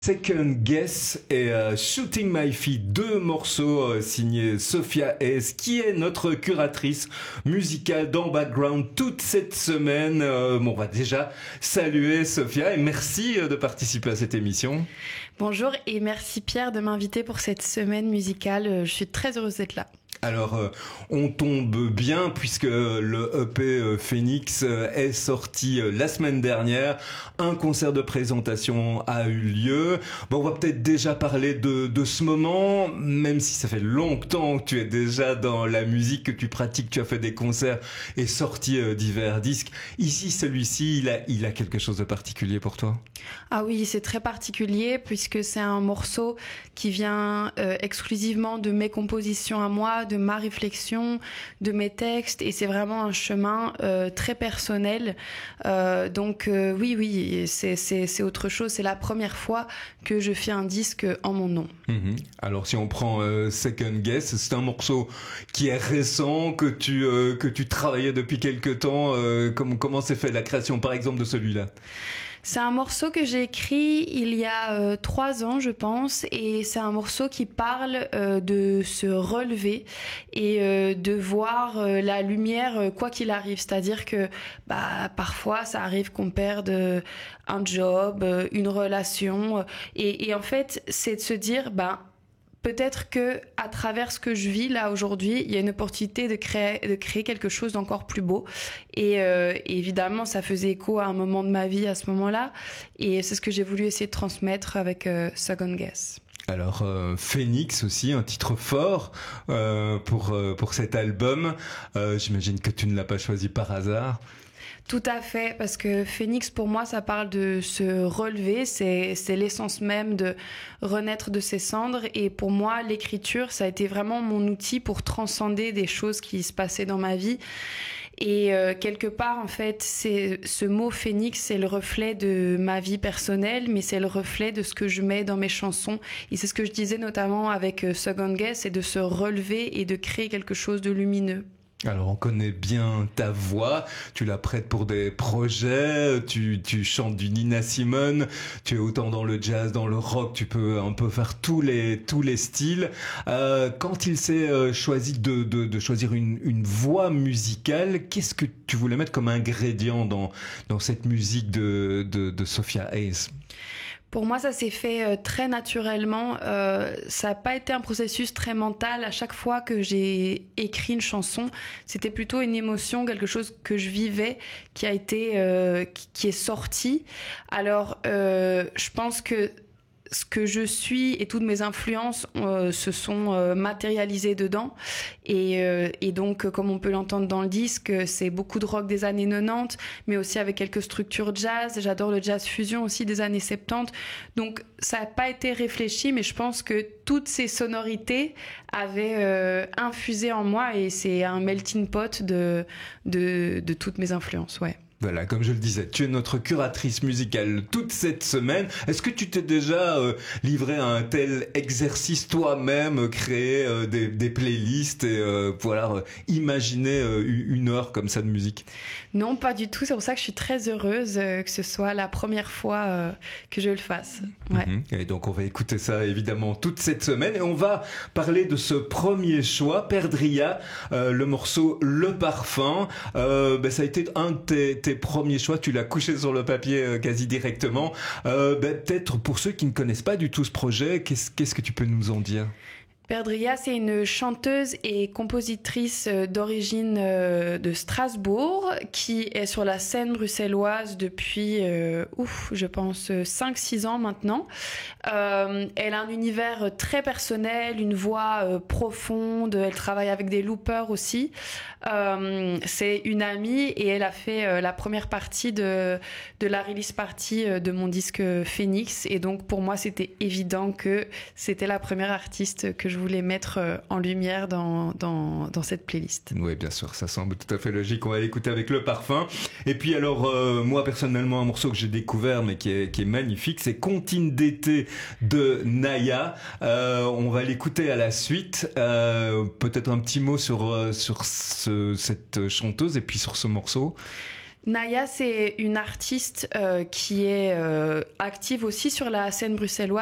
Second Guess et Shooting My Feet, deux morceaux signés Sophia Hayes, qui est notre curatrice musicale dans Background toute cette semaine. On va déjà saluer Sophia et merci de participer à cette émission. Bonjour et merci Pierre de m'inviter pour cette semaine musicale. Je suis très heureuse d'être là. Alors, on tombe bien puisque le EP Phoenix est sorti la semaine dernière. Un concert de présentation a eu lieu. Bon, on va peut-être déjà parler de ce moment, même si ça fait longtemps que tu es déjà dans la musique, que tu pratiques, tu as fait des concerts et sorti divers disques. Ici, celui-ci, il a quelque chose de particulier pour toi? Ah oui, c'est très particulier puisque c'est un morceau qui vient exclusivement de mes compositions à moi, de ma réflexion, de mes textes, et c'est vraiment un chemin très personnel. Donc oui, c'est autre chose. C'est la première fois que je fais un disque en mon nom. Alors si on prend Second Guess, c'est un morceau qui est récent, que tu travaillais depuis quelque temps. Comment s'est fait la création, par exemple, de celui-là? C'est un morceau que j'ai écrit il y a 3 ans, je pense, et c'est un morceau qui parle de se relever et de voir la lumière quoi qu'il arrive. C'est-à-dire que parfois ça arrive qu'on perde un job, une relation, et en fait c'est de se dire peut-être que à travers ce que je vis là aujourd'hui, il y a une opportunité de créer quelque chose d'encore plus beau. Et évidemment, ça faisait écho à un moment de ma vie à ce moment-là. Et c'est ce que j'ai voulu essayer de transmettre avec Second Guess. Alors Phoenix aussi, un titre fort pour cet album. J'imagine que tu ne l'as pas choisi par hasard. Tout à fait, parce que Phoenix, pour moi, ça parle de se relever, c'est l'essence même de renaître de ses cendres. Et pour moi, l'écriture, ça a été vraiment mon outil pour transcender des choses qui se passaient dans ma vie. Et quelque part, en fait, ce mot Phoenix, c'est le reflet de ma vie personnelle, mais c'est le reflet de ce que je mets dans mes chansons. Et c'est ce que je disais notamment avec Second Guess, c'est de se relever et de créer quelque chose de lumineux. Alors on connaît bien ta voix, tu la prêtes pour des projets, tu chantes du Nina Simone, tu es autant dans le jazz, dans le rock, tu peux un peu faire tous les styles. Quand il s'est choisi de choisir une voix musicale, qu'est-ce que tu voulais mettre comme ingrédient dans cette musique de Sophia Hayes? Pour moi, ça s'est fait très naturellement. Ça n'a pas été un processus très mental. À chaque fois que j'ai écrit une chanson, c'était plutôt une émotion, quelque chose que je vivais, qui a été, qui est sorti. Alors, je pense que ce que je suis et toutes mes influences se sont matérialisées dedans. Et donc, comme on peut l'entendre dans le disque, c'est beaucoup de rock des années 90, mais aussi avec quelques structures jazz. J'adore le jazz fusion aussi des années 70. Donc, ça n'a pas été réfléchi, mais je pense que toutes ces sonorités avaient infusé en moi, et c'est un melting pot de toutes mes influences, ouais. Voilà, comme je le disais, tu es notre curatrice musicale toute cette semaine. Est-ce que tu t'es déjà livré à un tel exercice toi-même, créer des playlists et imaginer une heure comme ça de musique? Non, pas du tout. C'est pour ça que je suis très heureuse que ce soit la première fois que je le fasse. Ouais. Et donc on va écouter ça évidemment toute cette semaine et on va parler de ce premier choix, Perdria, le morceau Le Parfum. Ça a été un de tes premiers choix, tu l'as couché sur le papier quasi directement. Peut-être pour ceux qui ne connaissent pas du tout ce projet, qu'est-ce que tu peux nous en dire? Perdria, c'est une chanteuse et compositrice d'origine de Strasbourg qui est sur la scène bruxelloise depuis, je pense, 5-6 ans maintenant. Elle a un univers très personnel, une voix profonde, elle travaille avec des loopers aussi. C'est une amie et elle a fait la première partie de la release party de mon disque Phoenix. Et donc pour moi, c'était évident que c'était la première artiste que je voulais mettre en lumière dans cette playlist. Oui, bien sûr, ça semble tout à fait logique. On va l'écouter avec Le Parfum. Et puis alors, moi personnellement, un morceau que j'ai découvert mais qui est magnifique, c'est Comptine d'été de Naya. On va l'écouter à la suite. Peut-être un petit mot sur cette chanteuse et puis sur ce morceau. Naya, c'est une artiste qui est active aussi sur la scène bruxelloise.